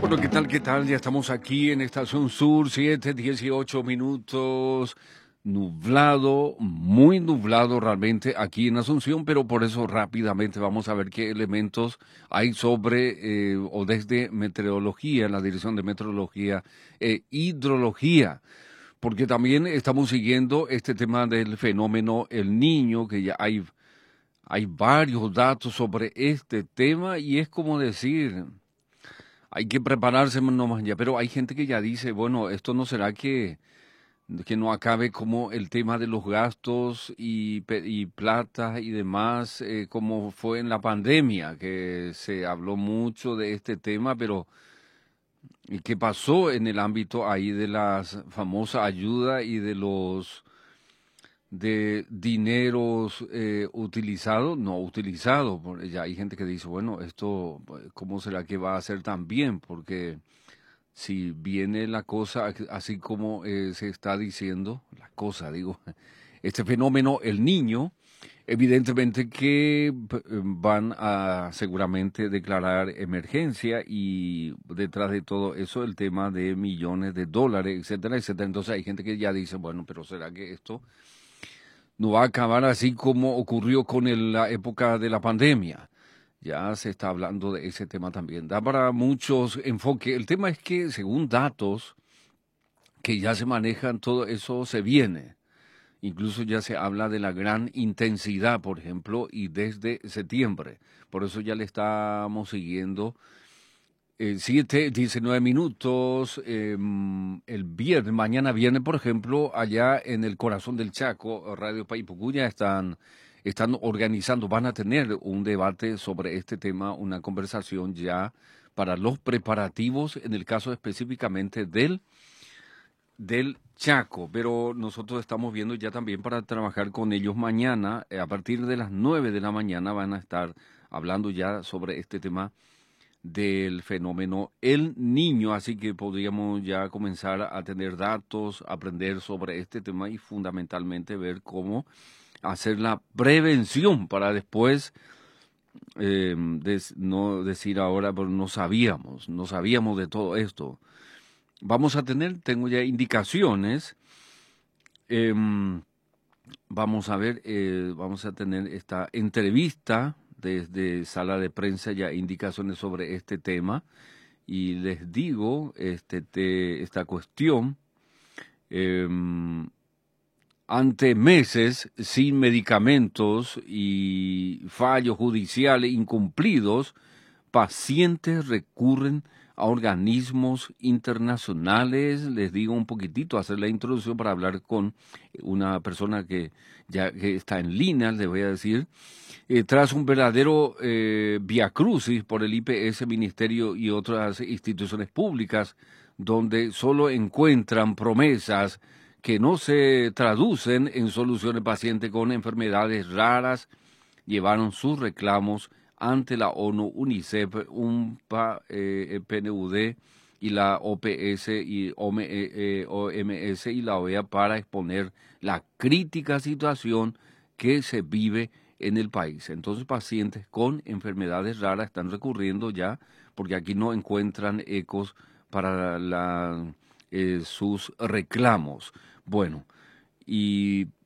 Bueno, ¿qué tal? ¿Qué tal? Ya estamos aquí en Estación Sur, 7:18. Nublado, muy nublado realmente aquí en Asunción, pero por eso rápidamente vamos a ver qué elementos hay sobre o desde meteorología, la Dirección de Meteorología e Hidrología, porque también estamos siguiendo este tema del fenómeno El Niño, que ya hay varios datos sobre este tema y es como decir... Hay que prepararse nomás ya, pero hay gente que ya dice, bueno, esto no será que no acabe como el tema de los gastos y plata y demás, como fue en la pandemia, que se habló mucho de este tema, pero ¿y qué pasó en el ámbito ahí de las famosas ayudas y de los de dineros utilizados, no utilizados? Ya hay gente que dice, bueno, esto, ¿cómo será que va a ser también? Porque si viene la cosa así como se está diciendo, la cosa, digo, este fenómeno, el niño, evidentemente que van a seguramente declarar emergencia y detrás de todo eso el tema de millones de dólares, etcétera, etcétera. Entonces hay gente que ya dice, bueno, pero ¿será que esto no va a acabar así como ocurrió con la época de la pandemia? Ya se está hablando de ese tema también. Da para muchos enfoques. El tema es que, según datos que ya se manejan, todo eso se viene. Incluso ya se habla de la gran intensidad, por ejemplo, y desde septiembre. Por eso ya le estamos siguiendo. 7:19. El viernes, mañana viernes, por ejemplo, allá en el corazón del Chaco, Radio Paipucuya están organizando, van a tener un debate sobre este tema, una conversación ya para los preparativos, en el caso específicamente del Chaco, pero nosotros estamos viendo ya también para trabajar con ellos mañana, a partir de las 9 de la mañana van a estar hablando ya sobre este tema del fenómeno El Niño, así que podríamos ya comenzar a tener datos, aprender sobre este tema y fundamentalmente ver cómo hacer la prevención para después no decir ahora, pero no sabíamos de todo esto. Tengo ya indicaciones. em, Vamos a ver, vamos a tener esta entrevista desde sala de prensa, ya indicaciones sobre este tema. Y les digo, esta cuestión, em, ante meses sin medicamentos y fallos judiciales incumplidos, pacientes recurren a organismos internacionales. Les digo un poquitito, hacer la introducción para hablar con una persona que está en línea, les voy a decir. Tras un verdadero viacrucis por el IPS, Ministerio y otras instituciones públicas, donde solo encuentran promesas que no se traducen en soluciones pacientes con enfermedades raras, llevaron sus reclamos ante la ONU, UNICEF, UNPA, PNUD y la OPS y OMS y la OEA para exponer la crítica situación que se vive en el país. Entonces, pacientes con enfermedades raras están recurriendo ya, porque aquí no encuentran ecos para sus reclamos. Bueno, y